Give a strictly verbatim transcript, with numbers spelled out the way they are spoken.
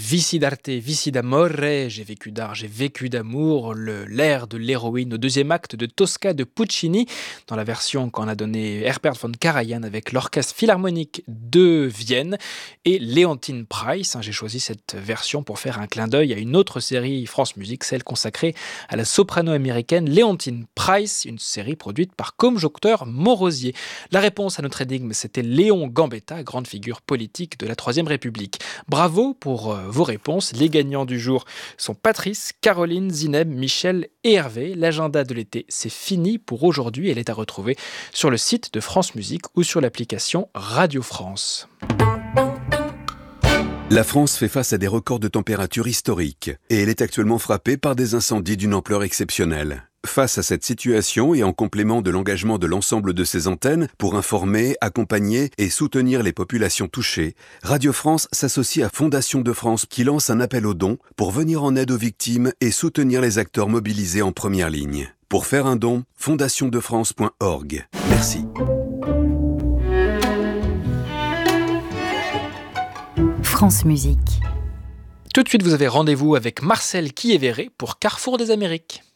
Vici d'arte, vici d'amore, j'ai vécu d'art, j'ai vécu d'amour, le, l'air de l'héroïne au deuxième acte de Tosca de Puccini, dans la version qu'en a donnée Herbert von Karajan avec l'Orchestre Philharmonique de Vienne et Leontyne Price. J'ai choisi cette version pour faire un clin d'œil à une autre série France Musique, celle consacrée à la soprano américaine Leontyne Price, une série produite par Comjocteur Morosier. La réponse à notre énigme, c'était Léon Gambetta, grande figure politique de la Troisième République. Bravo pour euh, vos réponses. Les gagnants du jour sont Patrice, Caroline, Zineb, Michel et Hervé. L'agenda de l'été, c'est fini pour aujourd'hui. Elle est à retrouver sur le site de France Musique ou sur l'application Radio France. La France fait face à des records de température historiques et elle est actuellement frappée par des incendies d'une ampleur exceptionnelle. Face à cette situation et en complément de l'engagement de l'ensemble de ses antennes pour informer, accompagner et soutenir les populations touchées, Radio France s'associe à Fondation de France qui lance un appel aux dons pour venir en aide aux victimes et soutenir les acteurs mobilisés en première ligne. Pour faire un don, fondation de france point org. Merci. France Musique. Tout de suite, vous avez rendez-vous avec Marcel Kiévéré pour Carrefour des Amériques.